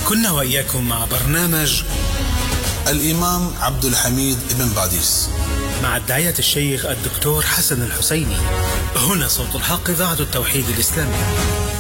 كنا وإياكم مع برنامج الإمام عبد الحميد بن باديس مع الداعية الشيخ الدكتور حسن الحسيني. هنا صوت الحق، إذاعة التوحيد الإسلامي.